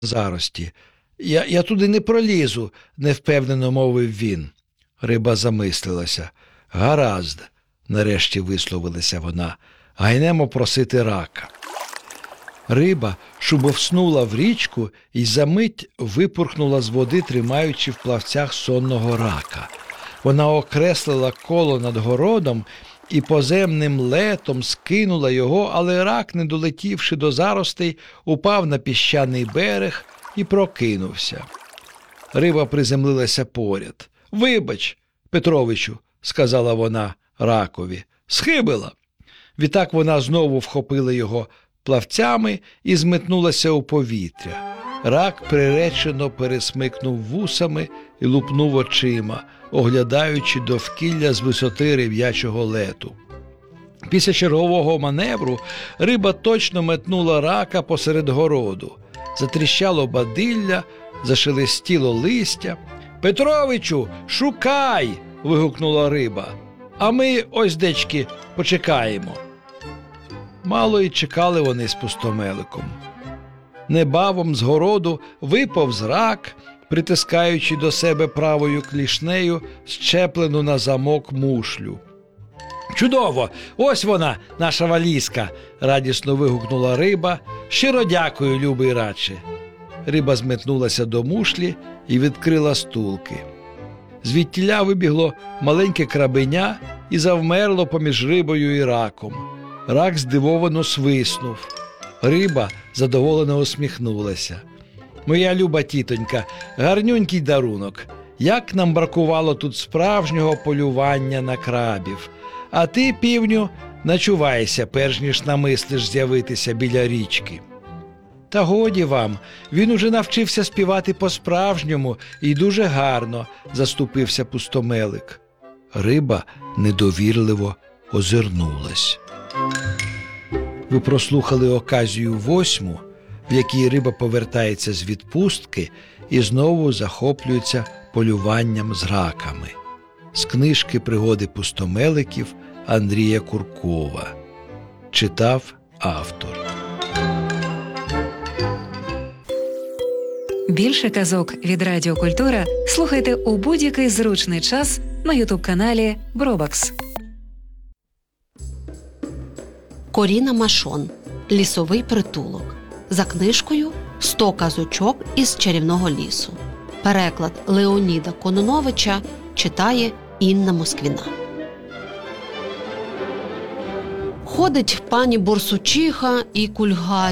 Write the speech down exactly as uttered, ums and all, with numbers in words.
зарості. Я, я туди не пролізу, невпевнено мовив він. Риба замислилася. Гаразд, нарешті висловилася вона, гайнемо просити рака. Риба шубовснула в річку і за мить випурхнула з води, тримаючи в плавцях сонного рака. Вона окреслила коло над городом і поземним летом скинула його, але рак, не долетівши до заростей, упав на піщаний берег і прокинувся. Риба приземлилася поряд. «Вибач, Петровичу», – сказала вона ракові, – «схибила». Відтак вона знову вхопила його плавцями і зметнулася у повітря. Рак приречено пересмикнув вусами і лупнув очима, оглядаючи довкілля з висоти риб'ячого лету. Після чергового маневру риба точно метнула рака посеред городу. Затріщало бадилля, зашелестіло листя. «Петровичу, шукай!» – вигукнула риба. «А ми, ось дечки, почекаємо». Мало й чекали вони з Пустомеликом. Небавом з городу виповз рак, притискаючи до себе правою клішнею щеплену на замок мушлю. «Чудово! Ось вона, наша валізка!» – радісно вигукнула риба. «Щиро дякую, любий раче!» Риба зметнулася до мушлі і відкрила стулки. Звідтіля вибігло маленьке крабеня і завмерло поміж рибою і раком. Рак здивовано свиснув. Риба задоволено усміхнулася. «Моя люба тітонька, гарнюнький дарунок. Як нам бракувало тут справжнього полювання на крабів. А ти, півню, начувайся, перш ніж намислиш з'явитися біля річки». «Та годі вам, він уже навчився співати по-справжньому і дуже гарно», – заступився Пустомелик. Риба недовірливо озирнулась. Ви прослухали оказію восьму, в якій риба повертається з відпустки і знову захоплюється полюванням з раками. З книжки «Пригоди пустомеликів» Андрія Куркова. Читав автор. Більше казок від Радіо Культура слухайте у будь-який зручний час на ютуб-каналі Бробакс. Коріна Машон. Лісовий притулок. За книжкою «сто казочок із чарівного лісу». Переклад Леоніда Кононовича читає Інна Москвіна. Ходить пані Борсучиха і кульгає.